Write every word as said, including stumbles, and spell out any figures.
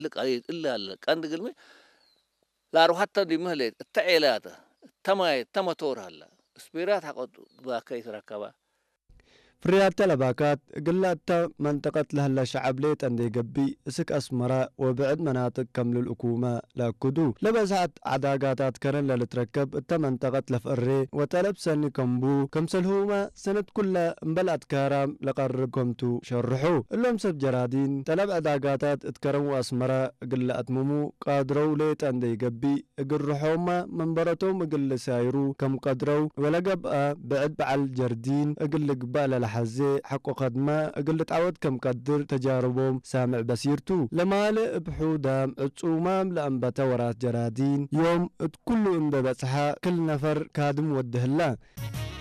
لك أي إلا لك عند قلمي لا روح حتى دي مهلة التعيلاته تماي تماتور هلا سبيرات حقد باكيس ركبه في ريادة الأباكات قلت منطقة لهلا شعب ليت أندي قبي اسك أسمراء وبعد مناطق كمل الحكومة لاكدو لبزعت عداقاتات كرن للتركب التا منطقة لفقري وطلب سني كمبو كمسلهوما سنة كلها مبلعت كارام لقربكم تو شرحو اللهم سب جرادين طلب عداقاتات اتكرموا أسمراء قل أتممو قادرو ليت أندي قبي قرحوما منبرتهم قل سايرو كم قدرو ولقب بعد بعل جردين قل قبال حزي حقو خدمة قلت عود كم قدر تجاربهم سامع بسيرتو لمالئ بحودام اتسومام لأنبتا ورات جرادين يوم اتكلو انببسحا كل نفر كادم ودهلا